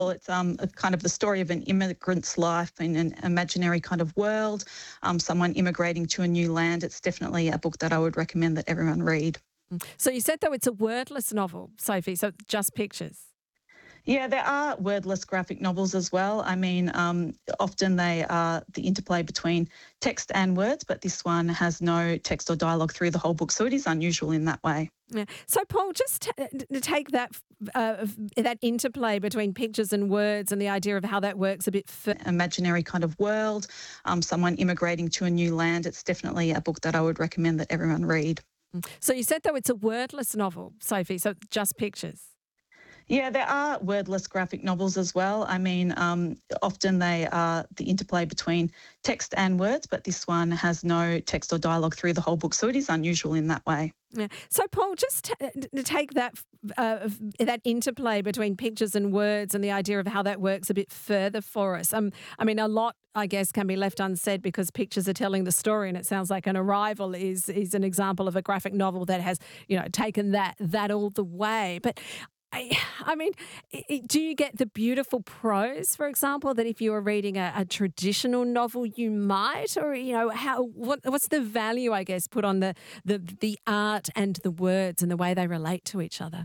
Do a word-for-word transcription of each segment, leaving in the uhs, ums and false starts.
It's um, a kind of the story of an immigrant's life in an imaginary kind of world, um, someone immigrating to a new land. It's definitely a book that I would recommend that everyone read. So you said, though, it's a wordless novel, Sophie, so just pictures. Yeah, there are wordless graphic novels as well. I mean, um, often they are the interplay between text and words, but this one has no text or dialogue through the whole book, so it is unusual in that way. Yeah. So, Paul, just t- to take that uh, that interplay between pictures and words and the idea of how that works a bit further. Imaginary kind of world, um, someone immigrating to a new land. It's definitely a book that I would recommend that everyone read. So you said, though, it's a wordless novel, Sophie, so just pictures. Yeah, there are wordless graphic novels as well. I mean, um, often they are the interplay between text and words, but this one has no text or dialogue through the whole book, so it is unusual in that way. Yeah. So, Paul, just t- to take that uh, that interplay between pictures and words and the idea of how that works a bit further for us. Um, I mean, a lot, I guess, can be left unsaid because pictures are telling the story, and it sounds like An Arrival is is an example of a graphic novel that has, you know, taken that that all the way. But I, I mean, i- do you get the beautiful prose, for example, that if you were reading a, a traditional novel, you might, or you know, how what what's the value, I guess, put on the the the art and the words and the way they relate to each other?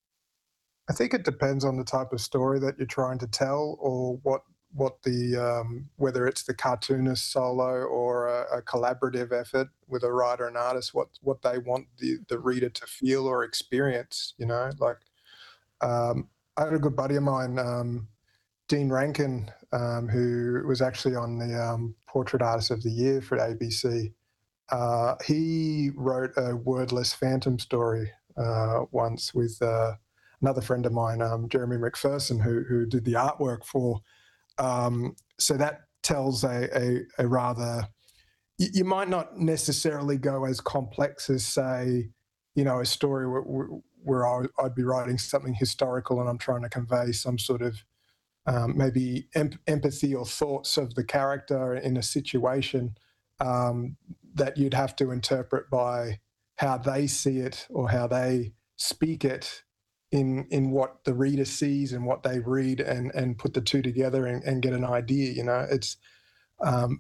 I think it depends on the type of story that you're trying to tell, or what what the um, whether it's the cartoonist solo or a, a collaborative effort with a writer and artist. What what they want the the reader to feel or experience. You know, like um, I had a good buddy of mine, um, Dean Rankin, um, who was actually on the um, Portrait Artist of the Year for A B C. Uh, he wrote a wordless phantom story uh, once with uh, another friend of mine, um, Jeremy McPherson, who who did the artwork for. Um, so that tells a, a, a rather, you, you might not necessarily go as complex as, say, you know, a story where, where I, I'd be writing something historical and I'm trying to convey some sort of um, maybe em- empathy or thoughts of the character in a situation um, that you'd have to interpret by how they see it or how they speak it in in what the reader sees and what they read, and and put the two together and, and get an idea. You know, it's um,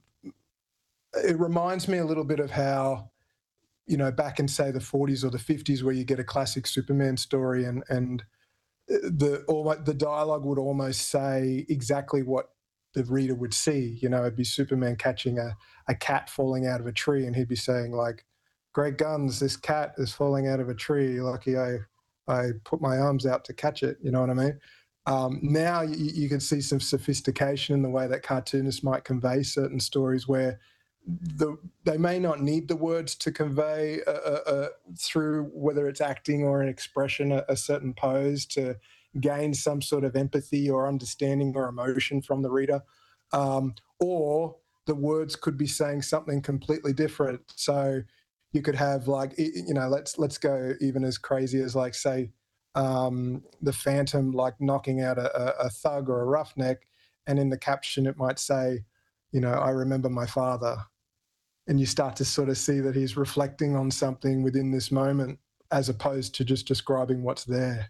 it reminds me a little bit of how, you know, back in, say, the forties or the fifties, where you get a classic Superman story and and the all the dialogue would almost say exactly what the reader would see. You know, it'd be Superman catching a, a cat falling out of a tree, and he'd be saying, like, "Great guns, this cat is falling out of a tree. Lucky I I put my arms out to catch it." You know what I mean? Um, now you, you can see some sophistication in the way that cartoonists might convey certain stories, where the they may not need the words to convey uh, uh, uh, through, whether it's acting or an expression, a, a certain pose, to gain some sort of empathy or understanding or emotion from the reader, um, or the words could be saying something completely different. So you could have, like, you know, let's let's go even as crazy as, like, say, um, the Phantom, like, knocking out a, a, a thug or a roughneck, and in the caption it might say, you know, "I remember my father." And you start to sort of see that he's reflecting on something within this moment, as opposed to just describing what's there.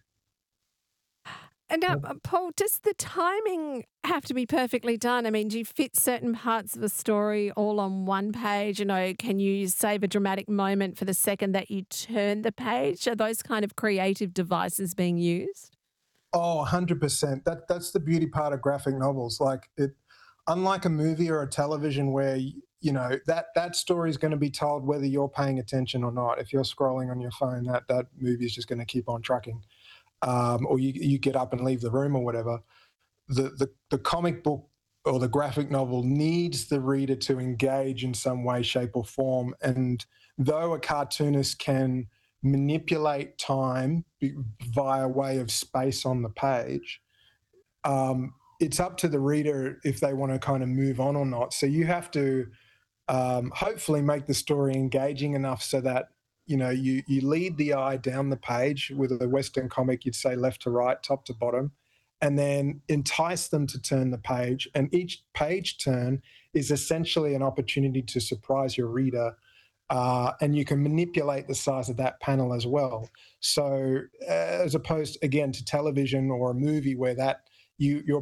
And now, uh, Paul, does the timing have to be perfectly done? I mean, do you fit certain parts of the story all on one page? You know, can you save a dramatic moment for the second that you turn the page? Are those kind of creative devices being used? Oh, one hundred percent. That that's the beauty part of graphic novels. Like, it, unlike a movie or a television where y- you know that that story is going to be told whether you're paying attention or not. If you're scrolling on your phone, that that movie is just going to keep on trucking, um, or you you get up and leave the room or whatever. The the the comic book or the graphic novel needs the reader to engage in some way, shape, or form. And though a cartoonist can manipulate time be- via way of space on the page, um, it's up to the reader if they want to kind of move on or not. So you have to um, hopefully make the story engaging enough so that, you know, you you lead the eye down the page. With a Western comic, you'd say left to right, top to bottom, and then entice them to turn the page. And each page turn is essentially an opportunity to surprise your reader, uh, and you can manipulate the size of that panel as well. So, uh, as opposed, again, to television or a movie where that you you're